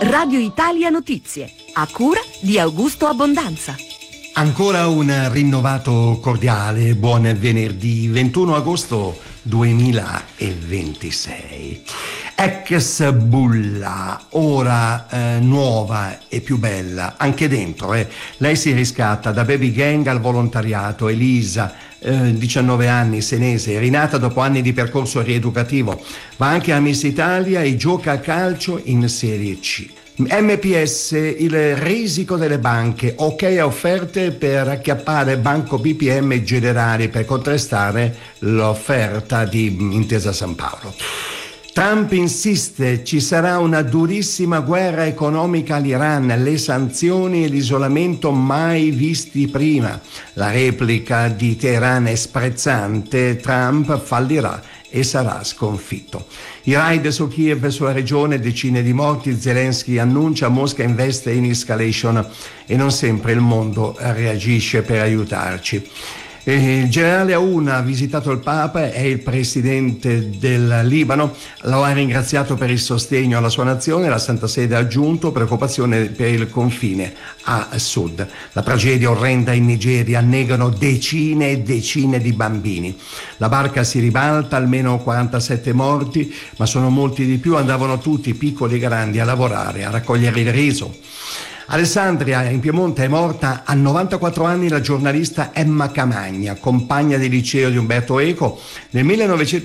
Radio Italia Notizie, a cura di Augusto Abbondanza. Ancora un rinnovato cordiale buon venerdì 21 agosto 2026. Ex bulla, ora nuova e più bella, anche dentro. Lei si riscatta da baby gang al volontariato. Elisa, 19 anni, senese, rinata dopo anni di percorso rieducativo, va anche a Miss Italia e gioca a calcio in Serie C. MPS, il risico delle banche, ok a offerte per acchiappare Banco BPM Generali per contrastare l'offerta di Intesa San Paolo. Trump insiste, ci sarà una durissima guerra economica all'Iran, le sanzioni e l'isolamento mai visti prima. La replica di Teheran è sprezzante, Trump fallirà e sarà sconfitto. I raid su Kiev e sulla regione, decine di morti, Zelensky annuncia, Mosca investe in escalation e non sempre il mondo reagisce per aiutarci. Il generale Aoun ha visitato il Papa e il presidente del Libano, lo ha ringraziato per il sostegno alla sua nazione. La Santa Sede ha aggiunto preoccupazione per il confine a sud. La tragedia orrenda in Nigeria, annegano decine e decine di bambini. La barca si ribalta, almeno 47 morti, ma sono molti di più, andavano tutti, piccoli e grandi, a lavorare, a raccogliere il riso. Alessandria, in Piemonte, è morta a 94 anni la giornalista Emma Camagna, compagna di liceo di Umberto Eco. Nel 1900